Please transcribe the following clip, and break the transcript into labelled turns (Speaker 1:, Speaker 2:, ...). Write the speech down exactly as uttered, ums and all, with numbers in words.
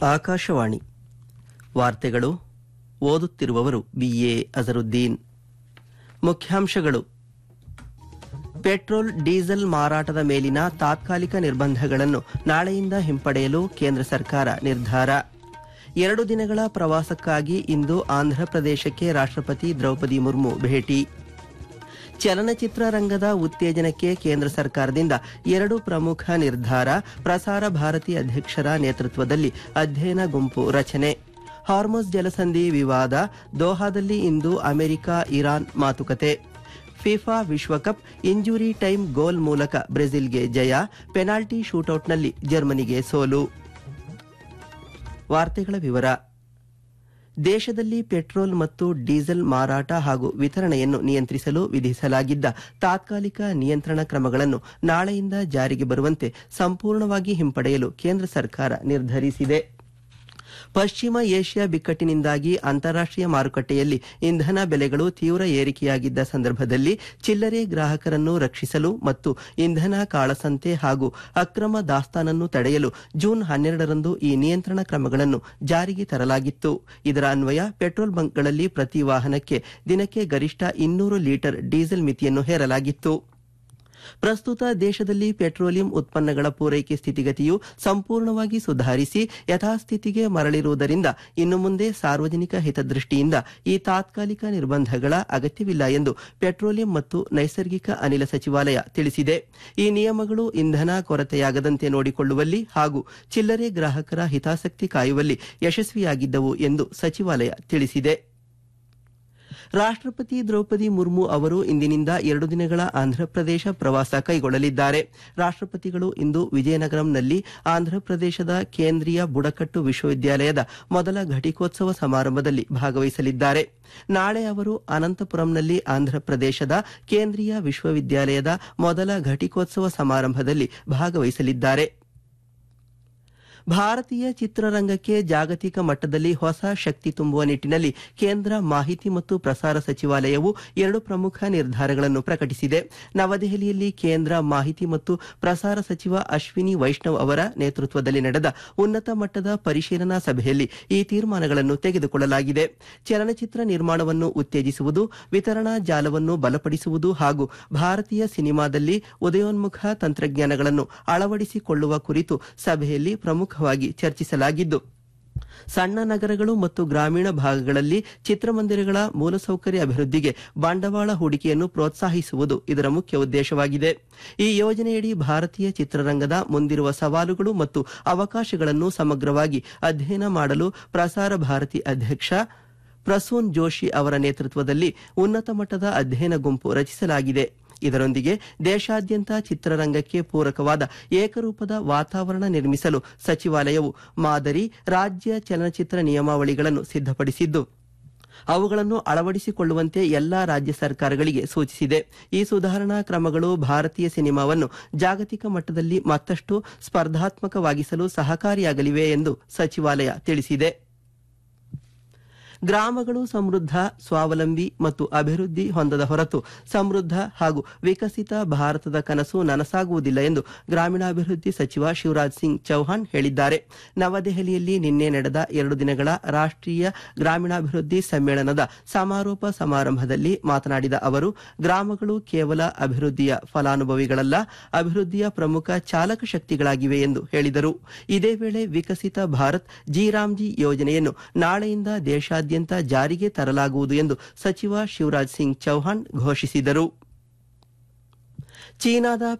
Speaker 1: ಆಕಾಶವಾಣಿ ವಾರ್ತೆಗಳು ಓದುತ್ತಿರುವವರು ಬಿಎ ಅಜರುದ್ದೀನ್. ಮುಖ್ಯಾಂಶಗಳು: ಪೆಟ್ರೋಲ್ ಡೀಸೆಲ್ ಮಾರಾಟದ ಮೇಲಿನ ತಾತ್ಕಾಲಿಕ ನಿರ್ಬಂಧಗಳನ್ನು ನಾಳೆಯಿಂದ ಹಿಂಪಡೆಯಲು ಕೇಂದ್ರ ಸರ್ಕಾರ ನಿರ್ಧಾರ. ಎರಡು ದಿನಗಳ ಪ್ರವಾಸಕ್ಕಾಗಿ ಇಂದು ಆಂಧ್ರಪ್ರದೇಶಕ್ಕೆ ರಾಷ್ಟ್ರಪತಿ ದ್ರೌಪದಿ ಮುರ್ಮು ಭೇಟಿ. ಚಲನಚಿತ್ರ ರಂಗದ ಉತ್ತೇಜನಕ್ಕೆ ಕೇಂದ್ರ ಸರ್ಕಾರದಿಂದ ಎರಡು ಪ್ರಮುಖ ನಿರ್ಧಾರ. ಪ್ರಸಾರ ಭಾರತಿ ಅಧ್ಯಕ್ಷರ ನೇತೃತ್ವದಲ್ಲಿ ಅಧ್ಯಯನ ಗುಂಪು ರಚನೆ. ಹಾರ್ಮುಜ್ ಜಲಸಂಧಿ ವಿವಾದ, ದೋಹಾದಲ್ಲಿ ಇಂದು ಅಮೆರಿಕ ಇರಾನ್ ಮಾತುಕತೆ. ಫಿಫಾ ವಿಶ್ವಕಪ್ ಇಂಜುರಿ ಟೈಮ್ ಗೋಲ್ ಮೂಲಕ ಬ್ರೆಜಿಲ್ಗೆ ಜಯ. ಪೆನಾಲ್ಟಿ ಶೂಟೌಟ್ನಲ್ಲಿ ಜರ್ಮನಿಗೆ ಸೋಲು. ವಾರ್ತೆಗಳ ವಿವರ. ದೇಶದಲ್ಲಿ ಪೆಟ್ರೋಲ್ ಮತ್ತು ಡೀಸೆಲ್ ಮಾರಾಟ ಹಾಗೂ ವಿತರಣೆಯನ್ನು ನಿಯಂತ್ರಿಸಲು ವಿಧಿಸಲಾಗಿದ್ದ ತಾತ್ಕಾಲಿಕ ನಿಯಂತ್ರಣ ಕ್ರಮಗಳನ್ನು ನಾಳೆಯಿಂದ ಜಾರಿಗೆ ಬರುವಂತೆ ಸಂಪೂರ್ಣವಾಗಿ ಹಿಂಪಡೆಯಲು ಕೇಂದ್ರ ಸರ್ಕಾರ ನಿರ್ಧರಿಸಿದೆ. ಪಶ್ಚಿಮ ಏಷ್ಯಾ ಬಿಕ್ಕಟ್ಟಿನಿಂದಾಗಿ ಅಂತಾರಾಷ್ಟೀಯ ಮಾರುಕಟ್ಟೆಯಲ್ಲಿ ಇಂಧನ ಬೆಲೆಗಳು ತೀವ್ರ ಏರಿಕೆಯಾಗಿದ್ದ ಸಂದರ್ಭದಲ್ಲಿ ಚಿಲ್ಲರೆ ಗ್ರಾಹಕರನ್ನು ರಕ್ಷಿಸಲು ಮತ್ತು ಇಂಧನ ಕಾಳಸಂತೆ ಹಾಗೂ ಅಕ್ರಮ ದಾಸ್ತಾನನ್ನು ತಡೆಯಲು ಜೂನ್ ಹನ್ನೆರಡರಂದು ಈ ನಿಯಂತ್ರಣ ಕ್ರಮಗಳನ್ನು ಜಾರಿಗೆ ತರಲಾಗಿತ್ತು. ಇದರ ಅನ್ವಯ ಪೆಟ್ರೋಲ್ ಬಂಕ್ಗಳಲ್ಲಿ ಪ್ರತಿ ವಾಹನಕ್ಕೆ ದಿನಕ್ಕೆ ಗರಿಷ್ಠ ಇನ್ನೂರು ಲೀಟರ್ ಡೀಸೆಲ್ ಮಿತಿಯನ್ನು ಹೇರಲಾಗಿತ್ತು. ಪ್ರಸ್ತುತ ದೇಶದಲ್ಲಿ ಪೆಟ್ರೋಲಿಯಂ ಉತ್ಪನ್ನಗಳ ಪೂರೈಕೆ ಸ್ಥಿತಿಗತಿಯು ಸಂಪೂರ್ಣವಾಗಿ ಸುಧಾರಿಸಿ ಯಥಾಸ್ಥಿತಿಗೆ ಮರಳಿರುವುದರಿಂದ ಇನ್ನು ಮುಂದೆ ಸಾರ್ವಜನಿಕ ಹಿತದೃಷ್ಟಿಯಿಂದ ಈ ತಾತ್ಕಾಲಿಕ ನಿರ್ಬಂಧಗಳ ಅಗತ್ಯವಿಲ್ಲ ಎಂದು ಪೆಟ್ರೋಲಿಯಂ ಮತ್ತು ನೈಸರ್ಗಿಕ ಅನಿಲ ಸಚಿವಾಲಯ ತಿಳಿಸಿದೆ. ಈ ನಿಯಮಗಳು ಇಂಧನ ಕೊರತೆಯಾಗದಂತೆ ನೋಡಿಕೊಳ್ಳುವಲ್ಲಿ ಹಾಗೂ ಚಿಲ್ಲರೆ ಗ್ರಾಹಕರ ಹಿತಾಸಕ್ತಿ ಕಾಯುವಲ್ಲಿ ಯಶಸ್ವಿಯಾಗಿದ್ದವು ಎಂದು ಸಚಿವಾಲಯ ತಿಳಿಸಿದೆ. ರಾಷ್ಟ್ರಪತಿ ದ್ರೌಪದಿ ಮುರ್ಮು ಅವರು ಇಂದಿನಿಂದ ಎರಡು ದಿನಗಳ ಆಂಧ್ರಪ್ರದೇಶ ಪ್ರವಾಸ ಕೈಗೊಳ್ಳಲಿದ್ದಾರೆ. ರಾಷ್ಟ್ರಪತಿಗಳು ಇಂದು ವಿಜಯನಗರಂನಲ್ಲಿ ಆಂಧ್ರಪ್ರದೇಶದ ಕೇಂದ್ರೀಯ ಬುಡಕಟ್ಟು ವಿಶ್ವವಿದ್ಯಾಲಯದ ಮೊದಲ ಘಟಿಕೋತ್ಸವ ಸಮಾರಂಭದಲ್ಲಿ ಭಾಗವಹಿಸಲಿದ್ದಾರೆ. ನಾಳೆ ಅವರು ಅನಂತಪುರಂನಲ್ಲಿ ಆಂಧ್ರಪ್ರದೇಶದ ಕೇಂದ್ರೀಯ ವಿಶ್ವವಿದ್ಯಾಲಯದ ಮೊದಲ ಘಟಿಕೋತ್ಸವ ಸಮಾರಂಭದಲ್ಲಿ ಭಾಗವಹಿಸಲಿದ್ದಾರೆ. ಭಾರತೀಯ ಚಿತ್ರರಂಗಕ್ಕೆ ಜಾಗತಿಕ ಮಟ್ಟದಲ್ಲಿ ಹೊಸ ಶಕ್ತಿ ತುಂಬುವ ನಿಟ್ಟಿನಲ್ಲಿ ಕೇಂದ್ರ ಮಾಹಿತಿ ಮತ್ತು ಪ್ರಸಾರ ಸಚಿವಾಲಯವು ಎರಡು ಪ್ರಮುಖ ನಿರ್ಧಾರಗಳನ್ನು ಪ್ರಕಟಿಸಿದೆ. ನವದೆಹಲಿಯಲ್ಲಿ ಕೇಂದ್ರ ಮಾಹಿತಿ ಮತ್ತು ಪ್ರಸಾರ ಸಚಿವ ಅಶ್ವಿನಿ ವೈಷ್ಣವ್ ಅವರ ನೇತೃತ್ವದಲ್ಲಿ ನಡೆದ ಉನ್ನತ ಮಟ್ಟದ ಪರಿಶೀಲನಾ ಸಭೆಯಲ್ಲಿ ಈ ತೀರ್ಮಾನಗಳನ್ನು ತೆಗೆದುಕೊಳ್ಳಲಾಗಿದೆ. ಚಲನಚಿತ್ರ ನಿರ್ಮಾಣವನ್ನು ಉತ್ತೇಜಿಸುವುದು, ವಿತರಣಾ ಜಾಲವನ್ನು ಬಲಪಡಿಸುವುದು ಹಾಗೂ ಭಾರತೀಯ ಸಿನಿಮಾದಲ್ಲಿ ಉದಯೋನ್ಮುಖ ತಂತ್ರಜ್ಞಾನಗಳನ್ನು ಅಳವಡಿಸಿಕೊಳ್ಳುವ ಕುರಿತು ಸಭೆಯಲ್ಲಿ ಪ್ರಮುಖ ಚರ್ಚಿಸಲಾಗಿದ್ದು, ಸಣ್ಣ ನಗರಗಳು ಮತ್ತು ಗ್ರಾಮೀಣ ಭಾಗಗಳಲ್ಲಿ ಚಿತ್ರಮಂದಿರಗಳ ಮೂಲಸೌಕರ್ಯ ಅಭಿವೃದ್ಧಿಗೆ ಬಂಡವಾಳ ಹೂಡಿಕೆಯನ್ನು ಪ್ರೋತ್ಸಾಹಿಸುವುದು ಇದರ ಮುಖ್ಯ ಉದ್ದೇಶವಾಗಿದೆ. ಈ ಯೋಜನೆಯಡಿ ಭಾರತೀಯ ಚಿತ್ರರಂಗದ ಮುಂದಿರುವ ಸವಾಲುಗಳು ಮತ್ತು ಅವಕಾಶಗಳನ್ನು ಸಮಗ್ರವಾಗಿ ಅಧ್ಯಯನ ಮಾಡಲು ಪ್ರಸಾರ ಭಾರತಿ ಅಧ್ಯಕ್ಷ ಪ್ರಸೂನ್ ಜೋಶಿ ಅವರ ನೇತೃತ್ವದಲ್ಲಿ ಉನ್ನತ ಮಟ್ಟದ ಅಧ್ಯಯನ ಗುಂಪು ರಚಿಸಲಾಗಿದೆ. ಇದರೊಂದಿಗೆ ದೇಶಾದ್ಯಂತ ಚಿತ್ರರಂಗಕ್ಕೆ ಪೂರಕವಾದ ಏಕರೂಪದ ವಾತಾವರಣ ನಿರ್ಮಿಸಲು ಸಚಿವಾಲಯವು ಮಾದರಿ ರಾಜ್ಯ ಚಲನಚಿತ್ರ ನಿಯಮಾವಳಿಗಳನ್ನು ಸಿದ್ಧಪಡಿಸಿದ್ದು, ಅವುಗಳನ್ನು ಅಳವಡಿಸಿಕೊಳ್ಳುವಂತೆ ಎಲ್ಲಾ ರಾಜ್ಯ ಸರ್ಕಾರಗಳಿಗೆ ಸೂಚಿಸಿದೆ. ಈ ಸುಧಾರಣಾ ಕ್ರಮಗಳು ಭಾರತೀಯ ಸಿನಿಮಾವನ್ನು ಜಾಗತಿಕ ಮಟ್ಟದಲ್ಲಿ ಮತ್ತಷ್ಟು ಸ್ಪರ್ಧಾತ್ಮಕವಾಗಿಸಲು ಸಹಕಾರಿಯಾಗಲಿವೆ ಎಂದು ಸಚಿವಾಲಯ ತಿಳಿಸಿದೆ. ಗ್ರಾಮಗಳು ಸಮೃದ್ಧ, ಸ್ವಾವಲಂಬಿ ಮತ್ತು ಅಭಿವೃದ್ಧಿ ಹೊಂದದ ಹೊರತು ಸಮೃದ್ಧ ಹಾಗೂ ವಿಕಸಿತ ಭಾರತದ ಕನಸು ನನಸಾಗುವುದಿಲ್ಲ ಎಂದು ಗ್ರಾಮೀಣಾಭಿವೃದ್ಧಿ ಸಚಿವ ಶಿವರಾಜ್ ಸಿಂಗ್ ಚೌಹಾಣ್ ಹೇಳಿದ್ದಾರೆ. ನವದೆಹಲಿಯಲ್ಲಿ ನಿನ್ನೆ ನಡೆದ ಎರಡು ದಿನಗಳ ರಾಷ್ಟ್ರೀಯ ಗ್ರಾಮೀಣಾಭಿವೃದ್ಧಿ ಸಮ್ಮೇಳನದ ಸಮಾರೋಪ ಸಮಾರಂಭದಲ್ಲಿ ಮಾತನಾಡಿದ ಅವರು, ಗ್ರಾಮಗಳು ಕೇವಲ ಅಭಿವೃದ್ಧಿಯ ಫಲಾನುಭವಿಗಳಲ್ಲ, ಅಭಿವೃದ್ಧಿಯ ಪ್ರಮುಖ ಚಾಲಕ ಶಕ್ತಿಗಳಾಗಿವೆ ಎಂದು ಹೇಳಿದರು. ಇದೇ ವೇಳೆ ವಿಕಸಿತ ಭಾರತ್ ಜಿ ರಾಮ್ಜಿ ಯೋಜನೆಯನ್ನು ನಾಳೆಯಿಂದ ದೇಶಾದ್ಯಂತ ಜಾರಿಗೆ ತರಲಾಗುವುದು ಎಂದು ಸಚಿವ ಶಿವರಾಜ್ ಸಿಂಗ್ ಚೌಹಾಣ್ ಘೋಷಿಸಿದರು. ಚೀನಾದ